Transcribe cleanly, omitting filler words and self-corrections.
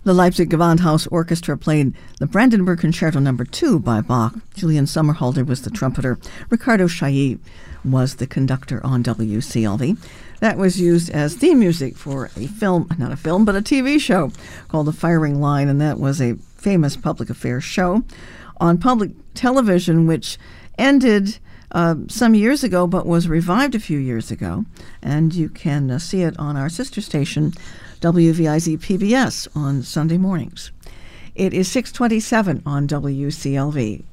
The Leipzig Gewandhaus Orchestra played the Brandenburg Concerto No. 2 by Bach. Julian Sommerhalder was the trumpeter. Ricardo Chailly was the conductor on WCLV. That was used as theme music for a film, not a film, but a TV show called The Firing Line, and that was a famous public affairs show on public television, which ended some years ago, but was revived a few years ago. And you can see it on our sister station, WVIZ PBS, on Sunday mornings. It is 6:27 on WCLV.